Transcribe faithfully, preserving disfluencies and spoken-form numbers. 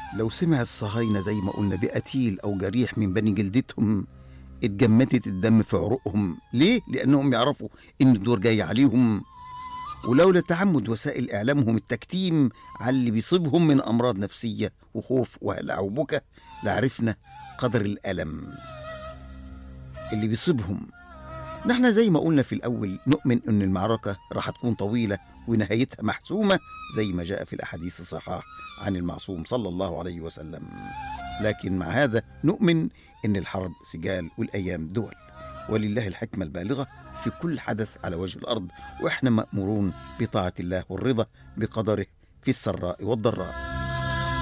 لو سمع الصهاينة زي ما قلنا بقتيل أو جريح من بني جلدتهم، اتجمدت الدم في عروقهم. ليه؟ لأنهم يعرفوا إن الدور جاي عليهم. ولولا تعمد وسائل إعلامهم التكتيم على اللي بيصيبهم من أمراض نفسية وخوف وهلع وبكى، لعرفنا قدر الألم اللي بيصيبهم. نحن زي ما قلنا في الأول نؤمن أن المعركة راح تكون طويلة ونهايتها محسومة زي ما جاء في الأحاديث الصحاح عن المعصوم صلى الله عليه وسلم. لكن مع هذا نؤمن أن الحرب سجال والأيام دول، ولله الحكمة البالغة في كل حدث على وجه الأرض، وإحنا مأمورون بطاعة الله والرضا بقدره في السراء والضراء.